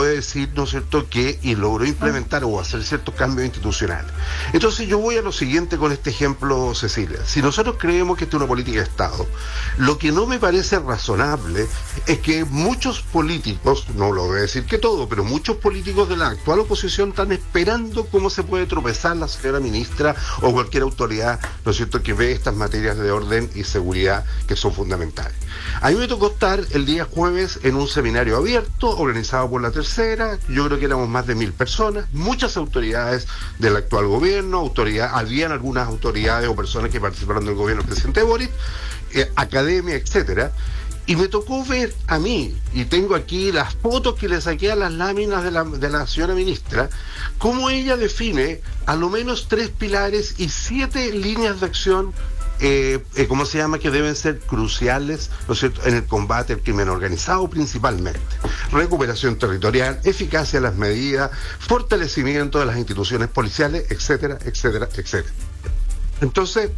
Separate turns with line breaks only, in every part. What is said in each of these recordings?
puede decir, ¿no es cierto?, que y logró implementar o hacer ciertos cambios institucionales. Entonces yo voy a lo siguiente con este ejemplo, Cecilia. Si nosotros creemos que esta es una política de Estado, lo que no me parece razonable es que muchos políticos, no lo voy a decir que todo, pero muchos políticos de la actual oposición están esperando cómo se puede tropezar la señora ministra o cualquier autoridad, ¿no es cierto?, que ve estas materias de orden y seguridad que son fundamentales. A mí me tocó estar el día jueves en un seminario abierto organizado por La Tercera. Yo creo que éramos más de 1000 personas, muchas autoridades del actual gobierno, habían algunas autoridades o personas que participaron del gobierno del presidente Boric, academia, etcétera. Y me tocó ver a mí, y tengo aquí las fotos que le saqué a las láminas de la señora ministra, cómo ella define a lo menos 3 pilares y 7 líneas de acción, ¿cómo se llama?, que deben ser cruciales, ¿no es cierto?, en el combate al crimen organizado principalmente. Recuperación territorial, eficacia de las medidas, fortalecimiento de las instituciones policiales, etcétera, etcétera, etcétera. Entonces,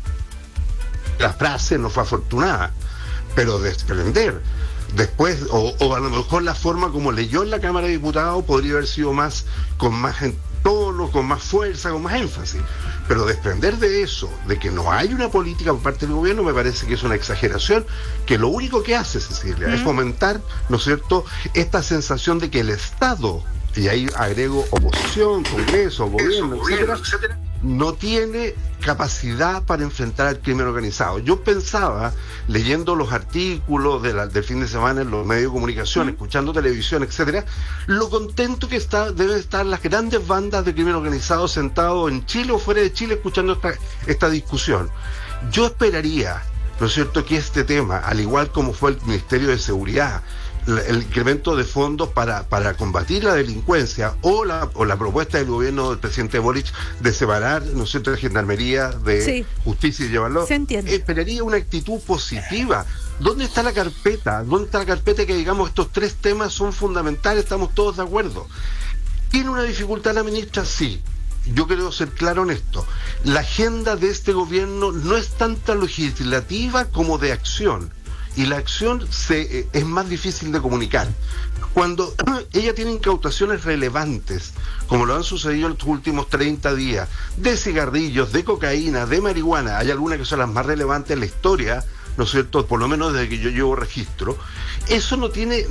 la frase no fue afortunada, pero desprender después, o a lo mejor la forma como leyó en la Cámara de Diputados podría haber sido con más tono, con más fuerza, con más énfasis, pero desprender de eso, de que no hay una política por parte del gobierno, me parece que es una exageración, que lo único que hace, Cecilia, es fomentar, ¿no es cierto?, esta sensación de que el Estado, y ahí agrego oposición, Congreso, gobierno, etcétera, no tiene capacidad para enfrentar al crimen organizado. Yo pensaba, leyendo los artículos del fin de semana en los medios de comunicación, escuchando televisión, etcétera, lo contento que deben estar las grandes bandas de crimen organizado sentados en Chile o fuera de Chile escuchando esta discusión. Yo esperaría, ¿no es cierto?, que este tema, al igual como fue el Ministerio de Seguridad, el incremento de fondos para combatir la delincuencia o la propuesta del gobierno del presidente Boric de separar, ¿no es cierto?, la gendarmería de justicia y llevarlo, esperaría una actitud positiva. ¿Dónde está la carpeta? ¿Dónde está la carpeta que digamos estos 3 temas son fundamentales, estamos todos de acuerdo? ¿Tiene una dificultad la ministra? Sí. Yo quiero ser claro en esto. La agenda de este gobierno no es tanto legislativa como de acción. Y la acción es más difícil de comunicar. Cuando ella tiene incautaciones relevantes, como lo han sucedido en los últimos 30 días, de cigarrillos, de cocaína, de marihuana, hay algunas que son las más relevantes en la historia, ¿no es cierto?, por lo menos desde que yo llevo registro, eso no tiene,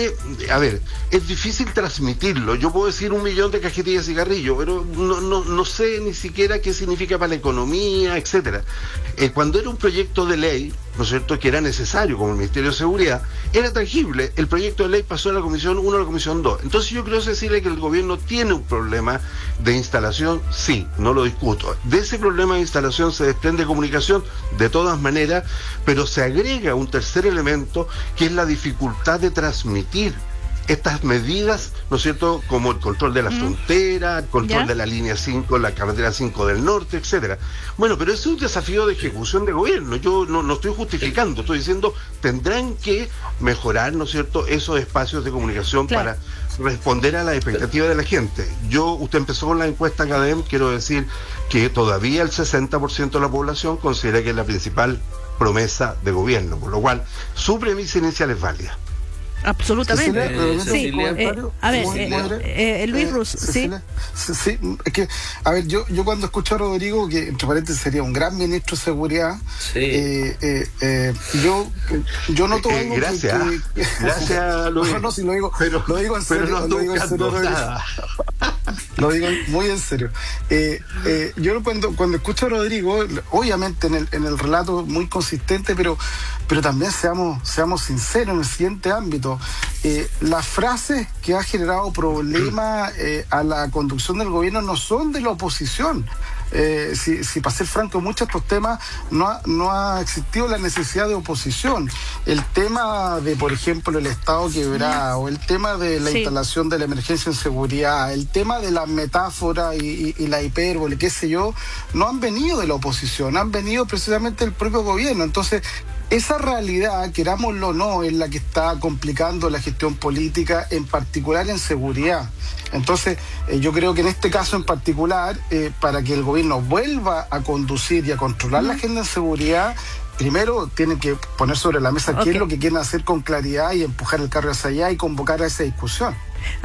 a ver, es difícil transmitirlo. Yo puedo decir 1 millón de cajetillas de cigarrillo, pero no sé ni siquiera qué significa para la economía, etcétera. Cuando era un proyecto de ley, ¿no es cierto?, que era necesario, como el Ministerio de Seguridad, era tangible. El proyecto de ley pasó de la Comisión 1 a la Comisión 2. Entonces yo creo decirle que el gobierno tiene un problema de instalación, sí, no lo discuto. De ese problema de instalación se desprende comunicación, de todas maneras, pero se agrega un tercer elemento, que es la dificultad de transmitir estas medidas, ¿no es cierto?, como el control de la frontera, el control de la línea 5, la carretera 5 del norte, etcétera. Bueno, pero es un desafío de ejecución de gobierno. Yo no estoy justificando, estoy diciendo, tendrán que mejorar, ¿no es cierto?, esos espacios de comunicación para responder a las expectativas de la gente. Usted empezó con la encuesta CADEM, quiero decir que todavía el 60% de la población considera que es la principal promesa de gobierno, por lo cual su premisa inicial es válida.
Absolutamente.
A ver,
Luis Ruz, ¿sí?
Sí, es que, a ver, yo cuando escucho a Rodrigo, que entre paréntesis sería un gran ministro de seguridad, yo noto algo
gracias, Luis.
No, si lo digo en serio, lo digo en serio, lo digo muy en serio. Yo cuando escucho a Rodrigo, obviamente en el relato muy consistente, pero también seamos sinceros en el siguiente ámbito. Las frases que ha generado problemas a la conducción del gobierno no son de la oposición. Si para ser franco, muchos de estos temas no ha existido la necesidad de oposición. El tema de, por ejemplo, el Estado quebrado, el tema de la instalación de la emergencia en seguridad, el tema de la metáfora y la hipérbole, qué sé yo, no han venido de la oposición, han venido precisamente del propio gobierno. Entonces, esa realidad, querámoslo o no, es la que está complicando la gestión política, en particular en seguridad. Entonces, yo creo que en este caso en particular, para que el gobierno vuelva a conducir y a controlar la agenda de seguridad, primero tienen que poner sobre la mesa qué es lo que quieren hacer con claridad y empujar el carro hacia allá y convocar a esa discusión.